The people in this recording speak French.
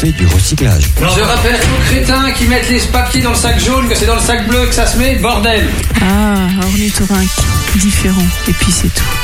français du recyclage. Je rappelle aux crétins qui mettent les papiers dans le sac jaune que c'est dans le sac bleu que ça se met, bordel. Ah, ornithorynque, différent, et puis c'est tout.